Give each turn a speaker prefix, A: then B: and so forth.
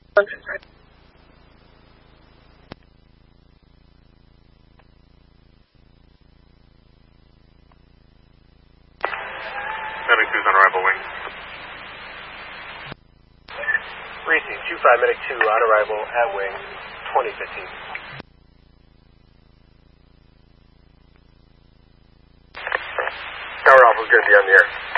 A: Medic 2's on arrival wing.
B: Reese, 25 Medic 2 on arrival at wing, 2015.
A: Tower Alpha's going to be on the air.